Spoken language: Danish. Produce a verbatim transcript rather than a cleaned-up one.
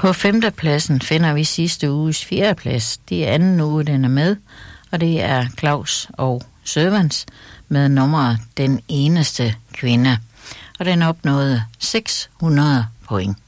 På femtepladsen finder vi sidste uges fjerdeplads. Det er anden uge, den er med, og det er Claus og Servants med nummeret Den Eneste Kvinde. Og den opnåede seks hundrede point.